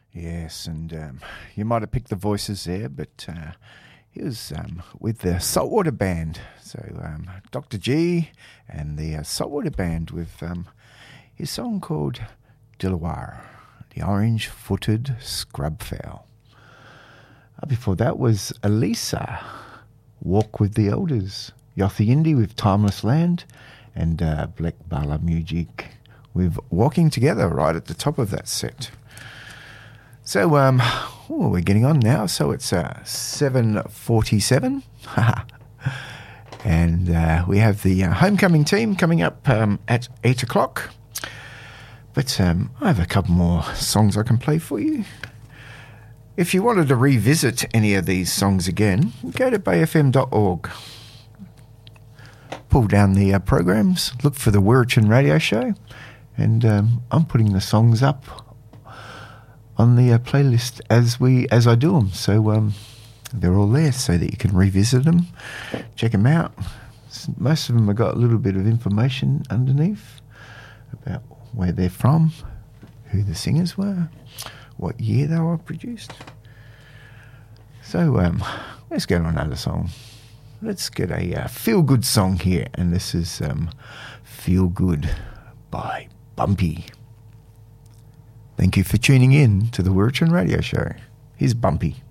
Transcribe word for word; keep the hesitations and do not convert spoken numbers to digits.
Yes, and um, you might have picked the voices there, but uh, he was um, with the Saltwater Band. So um, Doctor G and the uh, Saltwater Band with um, his song called Dilawar, the Orange-Footed Scrubfowl. Uh, before that was Elisa, Walk with the Elders, Yothi Indi with Timeless Land, and uh, Black Bala Music with Walking Together right at the top of that set. So, um, oh, we're getting on now. So it's uh, seven forty-seven. And uh, we have the uh, homecoming team coming up um, at eight o'clock. But um, I have a couple more songs I can play for you. If you wanted to revisit any of these songs again, go to bay f m dot org. Pull down the uh, programs, look for the Wirrachin Radio Show, and um, I'm putting the songs up on the uh, playlist as we as I do them. So um, they're all there so that you can revisit them, check them out. Most of them have got a little bit of information underneath about where they're from, who the singers were, what year they were produced. So um, let's go to another song. Let's get a uh, feel-good song here, and this is um, Feel Good by Bumpy. Thank you for tuning in to the Wirrachin Radio Show. Here's Bumpy.